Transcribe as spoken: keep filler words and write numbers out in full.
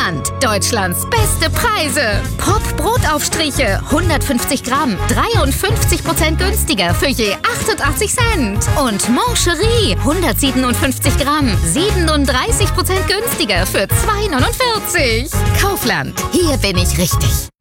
Kaufland. Deutschlands beste Preise. Pop Brotaufstriche, hundertfünfzig Gramm, dreiundfünfzig Prozent günstiger für je achtundachtzig Cent. Und Mancherie, hundertsiebenundfünfzig Gramm, siebenunddreißig Prozent günstiger für zwei neunundvierzig. Kaufland, hier bin ich richtig.